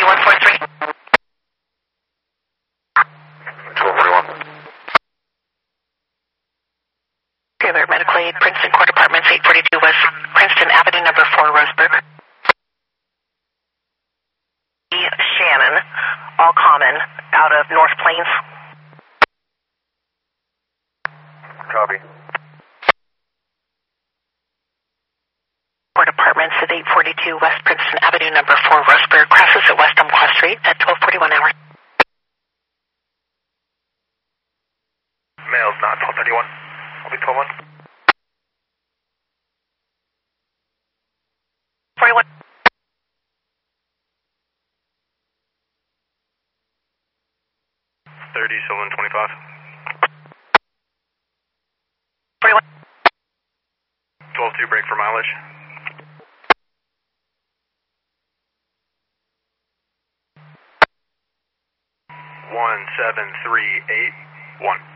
143. 1241. Taylor Medical Aid, Princeton Court Apartments, 842 West Princeton Avenue, number 4, Roseburg. Shannon, all common, out of North Plains. Copy. Court Apartments at 842 West Princeton Avenue, number 4, Roseburg. Crosses at West Umpqua Street at 12:41 hours. Mail's not 1231. I'll be 12-1. 41. Sullivan 25. 41. 12-2 break for mileage. 17381.